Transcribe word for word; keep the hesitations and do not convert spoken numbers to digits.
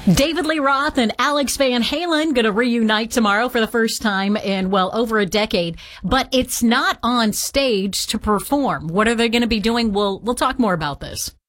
David Lee Roth and Alex Van Halen going to reunite tomorrow for the first time in, well, over a decade. But it's not on stage to perform. What are they going to be doing? We'll, we'll talk more about this.